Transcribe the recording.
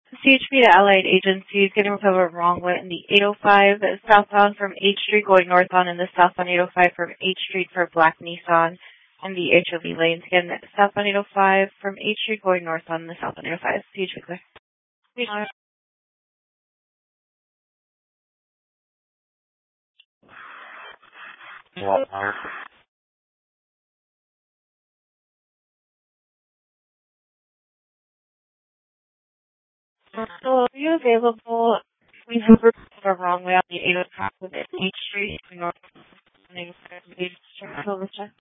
CHP to Allied Agencies, getting off of a wrong way in the 805 southbound from H Street going northbound in the southbound 805 from H Street for Black Nissan and the HOV lanes. Again, southbound 805 from H Street going northbound in the southbound 805. CHP clear. So are you available? We have a wrong way on the 805 with H Street going northbound in the 805 from H Street.